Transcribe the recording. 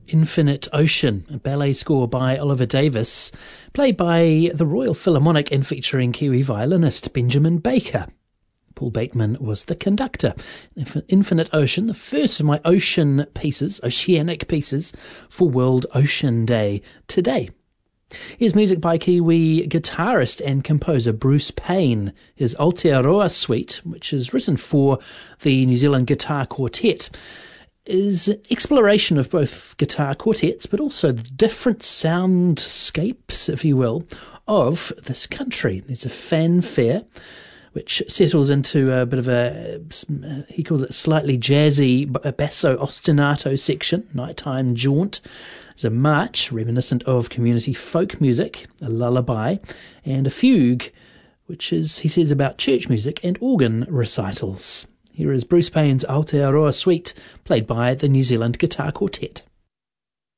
Infinite Ocean, a ballet score by Oliver Davis, played by the Royal Philharmonic and featuring Kiwi violinist Benjamin Baker. Paul Bateman was the conductor. Infinite Ocean, the first of my oceanic pieces, for World Ocean Day today. Here's music by Kiwi guitarist and composer Bruce Payne. His Aotearoa Suite, which is written for the New Zealand Guitar Quartet, is exploration of both guitar quartets, but also the different soundscapes, if you will, of this country. There's a fanfare, which settles into a bit of he calls it slightly jazzy basso ostinato section, nighttime jaunt. There's a march reminiscent of community folk music, a lullaby, and a fugue, which is, he says, about church music and organ recitals. Here is Bruce Payne's Aotearoa Suite, played by the New Zealand Guitar Quartet.